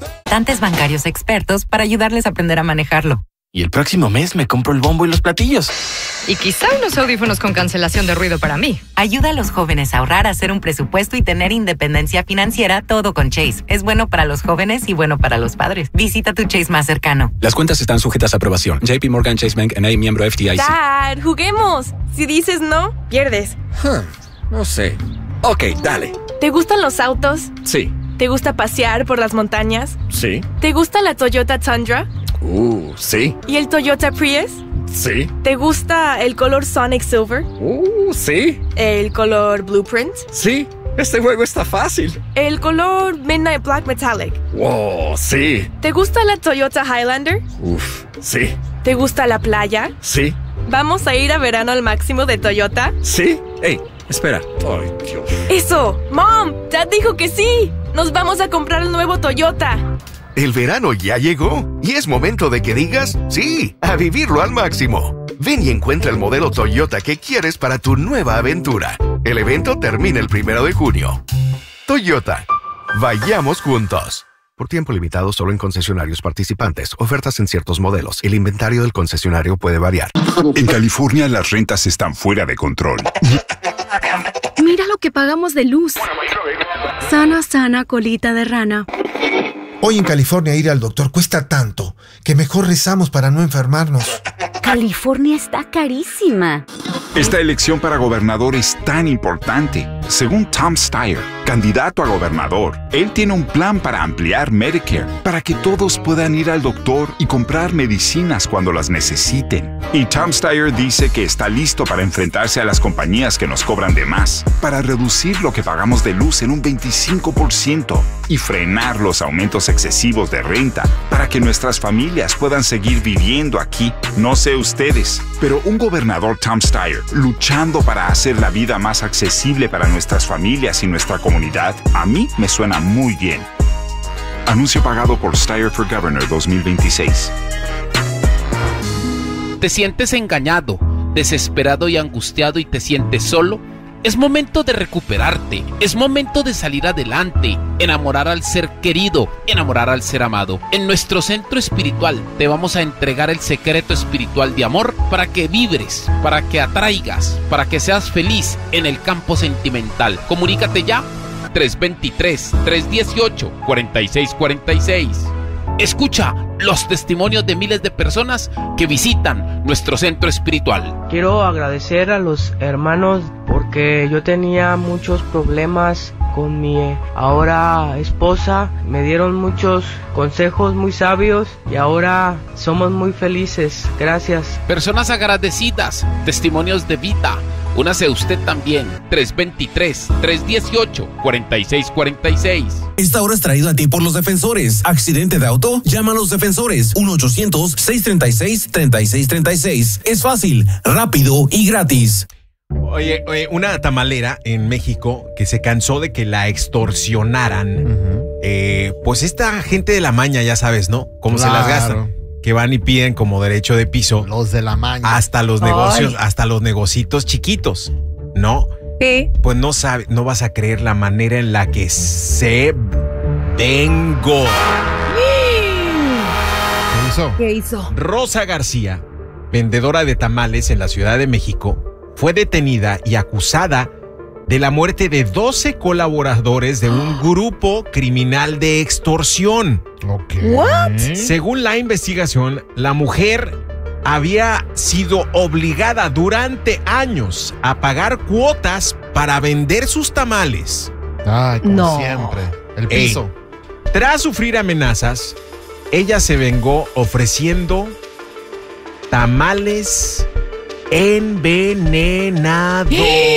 Tantos bancarios expertos para ayudarles a aprender a manejarlo. Y el próximo mes me compro el bombo y los platillos. Y quizá unos audífonos con cancelación de ruido para mí. Ayuda a los jóvenes a ahorrar, a hacer un presupuesto y tener independencia financiera, todo con Chase. Es bueno para los jóvenes y bueno para los padres. Visita tu Chase más cercano. Las cuentas están sujetas a aprobación. JP Morgan Chase Bank N.A., miembro FDIC. Dad, juguemos. Si dices no, pierdes. No sé. Ok, dale. ¿Te gustan los autos? Sí. ¿Te gusta pasear por las montañas? Sí. ¿Te gusta la Toyota Tundra? Sí. ¿Y el Toyota Prius? Sí. ¿Te gusta el color Sonic Silver? Sí. ¿El color Blueprint? Sí. Este juego está fácil. ¿El color Midnight Black Metallic? Wow, sí. ¿Te gusta la Toyota Highlander? Sí. ¿Te gusta la playa? Sí. ¿Vamos a ir a verano al máximo de Toyota? Sí. Hey, espera. Ay, Dios. ¡Eso! ¡Mom! ¡Dad dijo que sí! ¡Nos vamos a comprar el nuevo Toyota! El verano ya llegó y es momento de que digas sí, a vivirlo al máximo. Ven y encuentra el modelo Toyota que quieres para tu nueva aventura. El evento termina el 1 de junio. Toyota. Vayamos juntos. Por tiempo limitado solo en concesionarios participantes. Ofertas en ciertos modelos. El inventario del concesionario puede variar. En California las rentas están fuera de control. Mira lo que pagamos de luz. Sana, sana, colita de rana. Hoy en California ir al doctor cuesta tanto que mejor rezamos para no enfermarnos. California está carísima. Esta elección para gobernador es tan importante. Según Tom Steyer, candidato a gobernador, él tiene un plan para ampliar Medicare, para que todos puedan ir al doctor y comprar medicinas cuando las necesiten. Y Tom Steyer dice que está listo para enfrentarse a las compañías que nos cobran de más, para reducir lo que pagamos de luz en un 25% y frenar los aumentos excesivos de renta, para que nuestras familias puedan seguir viviendo aquí. No sé ustedes, pero un gobernador Tom Steyer luchando para hacer la vida más accesible para nuestras familias y nuestra comunidad, a mí me suena muy bien. Anuncio pagado por Steyer for Governor 2026. ¿Te sientes engañado, desesperado y angustiado y te sientes solo? Es momento de recuperarte, es momento de salir adelante, enamorar al ser querido, enamorar al ser amado. En nuestro centro espiritual te vamos a entregar el secreto espiritual de amor para que vibres, para que atraigas, para que seas feliz en el campo sentimental. Comunícate ya, 323-318-4646. Escucha los testimonios de miles de personas que visitan nuestro centro espiritual. Quiero agradecer a los hermanos porque yo tenía muchos problemas con mi ahora esposa. Me dieron muchos consejos muy sabios y ahora somos muy felices. Gracias. Personas agradecidas, testimonios de vida. Únase usted también, 323-318-4646. Esta hora es traída a ti por los defensores. ¿Accidente de auto? Llama a los defensores. 1-800-636-3636. Es fácil, rápido y gratis. Oye, una tamalera en México que se cansó de que la extorsionaran. Pues esta gente de la maña, ya sabes, ¿no? Cómo se las gastan. Que van y piden como derecho de piso. Los de la maña. Hasta los negocios, hasta los negocitos chiquitos, ¿no? ¿Qué? Pues no vas a creer la manera en la que se vengó. ¿Qué hizo? Rosa García, vendedora de tamales en la Ciudad de México, fue detenida y acusada de la muerte de 12 colaboradores de un grupo criminal de extorsión. ¿What? Según la investigación, la mujer había sido obligada durante años a pagar cuotas para vender sus tamales. Ay, como siempre. El piso. Tras sufrir amenazas, ella se vengó ofreciendo tamales envenenados.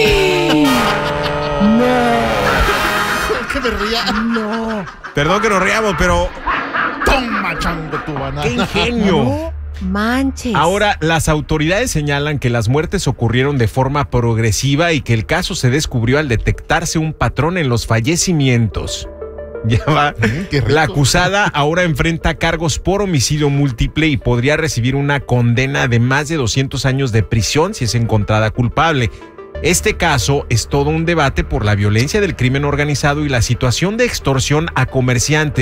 No. ¿Qué me ría? No. Perdón que nos riamos, pero... Toma, chango, tu banana. ¡Qué ingenio! No manches. Ahora, las autoridades señalan que las muertes ocurrieron de forma progresiva y que el caso se descubrió al detectarse un patrón en los fallecimientos. Ya va. La acusada ahora enfrenta cargos por homicidio múltiple y podría recibir una condena de más de 200 años de prisión si es encontrada culpable. Este caso es todo un debate por la violencia del crimen organizado y la situación de extorsión a comerciantes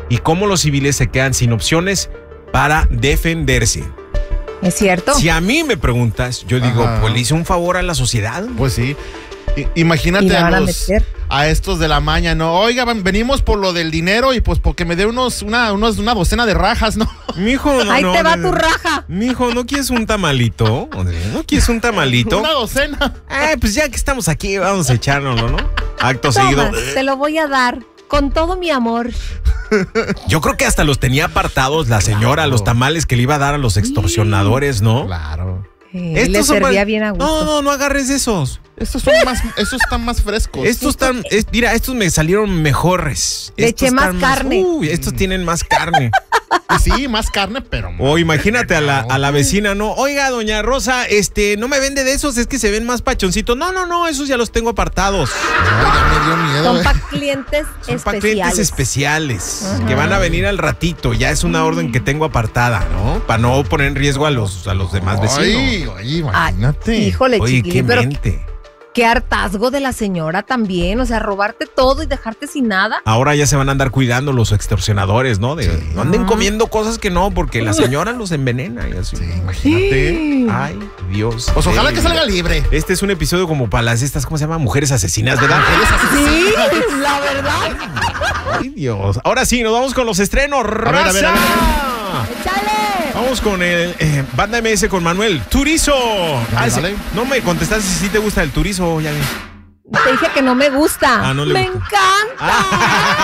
y cómo los civiles se quedan sin opciones para defenderse. ¿Es cierto? Si a mí me preguntas, yo digo, pues le hice un favor a la sociedad. Pues sí. Imagínate a estos de la maña, ¿no? Oiga, venimos por lo del dinero y pues porque me dé una docena de rajas, ¿no? Mijo, ahí te va tu raja. Mijo, ¿no quieres un tamalito? ¿No quieres un tamalito? Una docena. Pues ya que estamos aquí, vamos a echárnoslo, ¿no? Acto seguido. Te lo voy a dar con todo mi amor. Yo creo que hasta los tenía apartados la señora, los tamales que le iba a dar a los extorsionadores, ¿no? Claro. Le servía bien a gusto. No agarres esos. Estos están más frescos. Mira, estos me salieron mejores. Le eché más carne. Estos tienen más carne. Sí, más carne, pero... O imagínate a la vecina, ¿no? Oiga, doña Rosa, no me vende de esos, es que se ven más pachoncitos. No, esos ya los tengo apartados. Ya me dio miedo. Son para clientes especiales. Para clientes especiales, que van a venir al ratito. Ya es una orden que tengo apartada, ¿no? Para no poner en riesgo a los demás vecinos. Oye, imagínate. Híjole, oye, chiquilín, qué mente. Qué hartazgo de la señora también, o sea, robarte todo y dejarte sin nada. Ahora ya se van a andar cuidando los extorsionadores, ¿no? No anden comiendo cosas que no, porque la señora los envenena y así. Sí, imagínate. Ay, Dios. Pues ojalá que salga libre. Este es un episodio como para estas, ¿cómo se llama? Mujeres asesinas, ¿verdad? Sí, la verdad. Ay, Dios. Ahora sí, nos vamos con los estrenos. A ver. ¡Échale! Vamos con el Banda MS con Manuel Turizo. Dale. No me contestaste si te gusta el Turizo, ya vi. Te dije que no me gusta. No le me gusta. encanta.